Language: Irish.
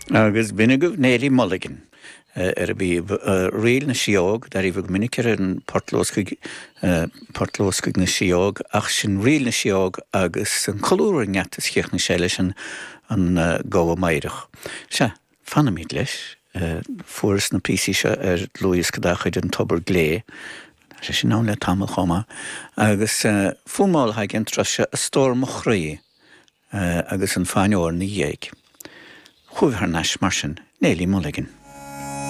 Agus binigh Nelly Mulligan. Bhí réal na siog, dar bh minic an portlóscaig na siog, ach sin réal na siog agus an choúir netas cheach na sé leis an gáha maireach. Se, fanna míid leis, furas na písí se Luas Godachaid an tobar glé, sé sin ná le tamil choma, agus fúmáil haig an trase a stór mo chraí, agus an fáinneoir na dhéig. Chúbhar neis mar sin, Nelly Mulligan.